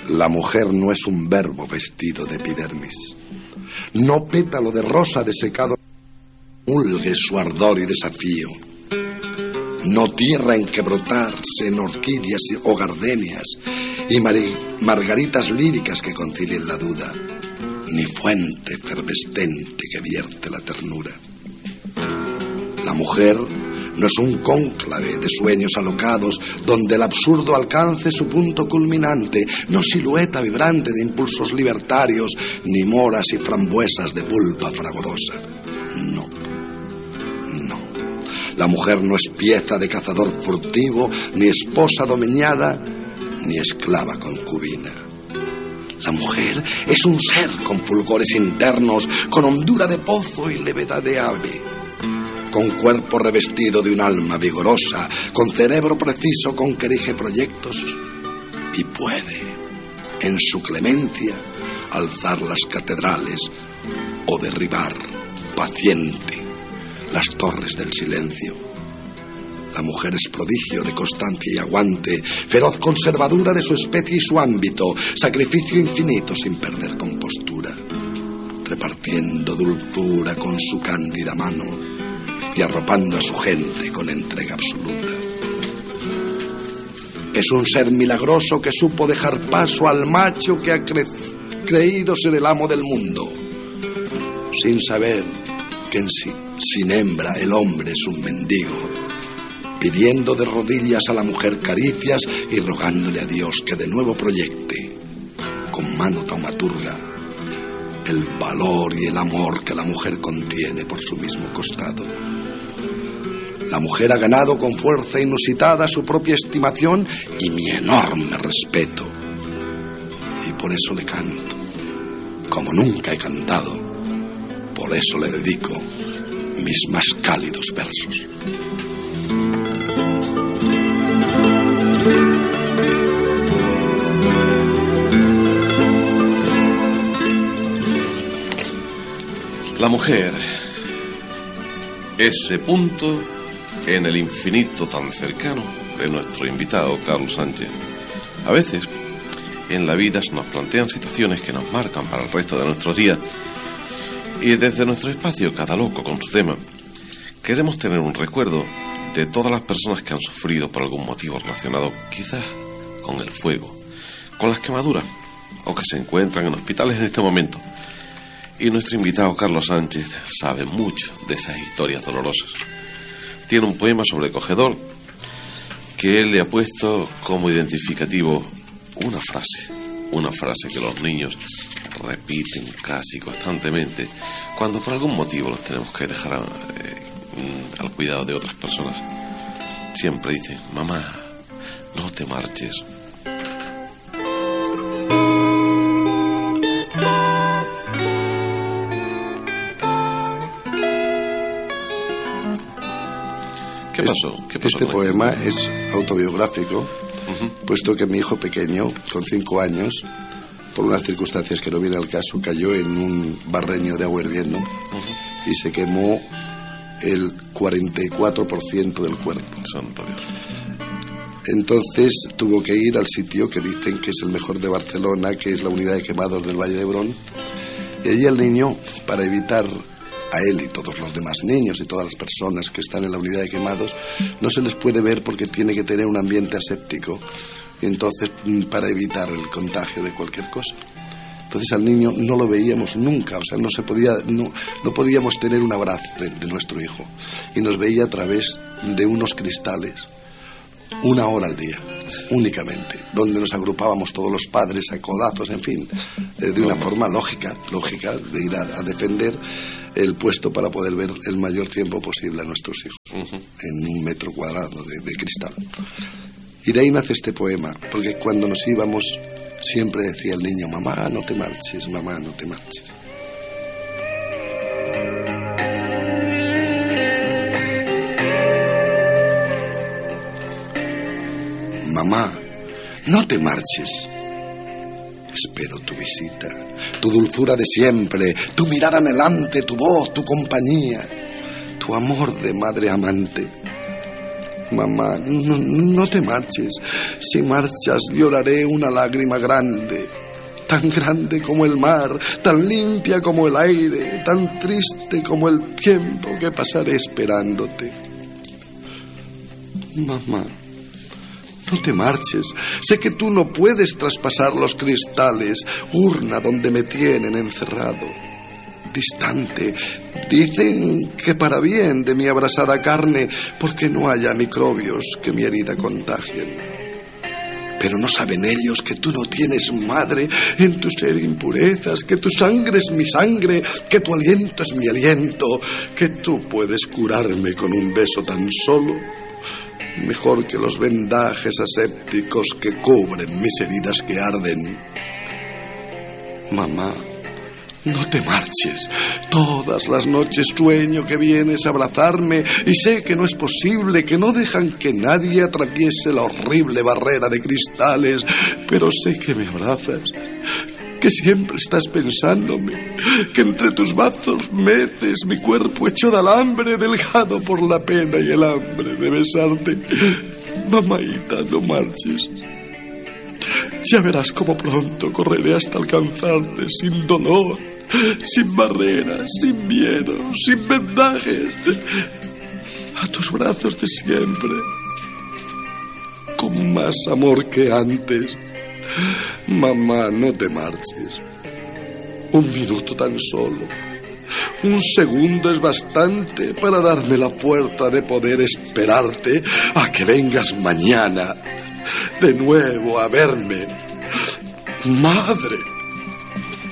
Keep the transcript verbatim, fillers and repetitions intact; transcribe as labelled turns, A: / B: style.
A: La mujer no es un verbo vestido de epidermis, no pétalo de rosa desecado, mulgue su ardor y desafío, no tierra en que brotarse en orquídeas o gardenias y margaritas líricas que concilien la duda, ni fuente efervescente que vierte la ternura. La mujer no es un cónclave de sueños alocados donde el absurdo alcance su punto culminante, no silueta vibrante de impulsos libertarios, ni moras y frambuesas de pulpa fragorosa. No, no. La mujer no es pieza de cazador furtivo, ni esposa domeñada, ni esclava concubina. La mujer es un ser con fulgores internos, con hondura de pozo y levedad de ave, con cuerpo revestido de un alma vigorosa, con cerebro preciso con que erige proyectos y puede, en su clemencia, alzar las catedrales o derribar, paciente, las torres del silencio. La mujer es prodigio de constancia y aguante, feroz conservadura de su especie y su ámbito, sacrificio infinito sin perder compostura, repartiendo dulzura con su cándida mano y arropando a su gente con entrega absoluta. Es un ser milagroso que supo dejar paso al macho que ha cre- creído ser el amo del mundo, sin saber que en sí, sin hembra, el hombre es un mendigo, pidiendo de rodillas a la mujer caricias y rogándole a Dios que de nuevo proyecte, con mano taumaturga, el valor y el amor que la mujer contiene por su mismo costado. La mujer ha ganado con fuerza inusitada su propia estimación y mi enorme respeto. Y por eso le canto, como nunca he cantado, por eso le dedico mis más cálidos versos.
B: La mujer, ese punto en el infinito tan cercano de nuestro invitado Carlos Sánchez. A veces en la vida se nos plantean situaciones que nos marcan para el resto de nuestros días y desde nuestro espacio Cada Loco con su tema queremos tener un recuerdo de todas las personas que han sufrido por algún motivo relacionado quizás con el fuego, con las quemaduras o que se encuentran en hospitales en este momento. Y nuestro invitado Carlos Sánchez sabe mucho de esas historias dolorosas. Tiene un poema sobrecogedor que él le ha puesto como identificativo una frase, una frase que los niños repiten casi constantemente cuando por algún motivo los tenemos que dejar eh, al cuidado de otras personas. Siempre dicen: mamá, no te marches. ¿Qué pasó? ¿Qué pasó
A: este poema es autobiográfico, uh-huh. puesto que mi hijo pequeño, con cinco años, por unas circunstancias que no viene al caso, cayó en un barreño de agua hirviendo uh-huh. y se quemó el cuarenta y cuatro por ciento del cuerpo.
B: Santo Dios.
A: Entonces tuvo que ir al sitio que dicen que es el mejor de Barcelona, que es la unidad de quemados del Valle de Hebrón, y allí el niño, para evitar a él y todos los demás niños y todas las personas que están en la unidad de quemados, no se les puede ver porque tiene que tener un ambiente aséptico, y entonces para evitar el contagio de cualquier cosa. Entonces al niño no lo veíamos nunca, o sea, no se podía, no, no podíamos tener un abrazo de, de nuestro hijo, y nos veía a través de unos cristales una hora al día, únicamente, donde nos agrupábamos todos los padres a codazos, en fin, eh, de una forma lógica, lógica de ir a, a defender el puesto para poder ver el mayor tiempo posible a nuestros hijos, uh-huh. en un metro cuadrado de, de cristal. Y de ahí nace este poema, porque cuando nos íbamos siempre decía el niño: mamá, no te marches, mamá, no te marches. Mamá, no te marches. Espero tu visita, tu dulzura de siempre, tu mirada anhelante, tu voz, tu compañía, tu amor de madre amante. Mamá, no, no te marches. Si marchas, lloraré una lágrima grande. Tan grande como el mar, tan limpia como el aire, tan triste como el tiempo que pasaré esperándote. Mamá, no te marches. Sé que tú no puedes traspasar los cristales, urna donde me tienen encerrado. Distante, dicen que para bien de mi abrasada carne, porque no haya microbios que mi herida contagien. Pero no saben ellos que tú no tienes madre, en tu ser impurezas, que tu sangre es mi sangre, que tu aliento es mi aliento, que tú puedes curarme con un beso tan solo, mejor que los vendajes asépticos que cubren mis heridas que arden. Mamá, no te marches. Todas las noches sueño que vienes a abrazarme y sé que no es posible, que no dejan que nadie atraviese la horrible barrera de cristales, pero sé que me abrazas, que siempre estás pensándome, que entre tus brazos meces mi cuerpo hecho de alambre, delgado por la pena y el hambre de besarte. Mamaita, no marches. Ya verás cómo pronto correré hasta alcanzarte sin dolor, sin barreras, sin miedo, sin vendajes, a tus brazos de siempre, con más amor que antes. Mamá, no te marches. Un minuto tan solo, un segundo es bastante para darme la fuerza de poder esperarte a que vengas mañana de nuevo a verme. Madre.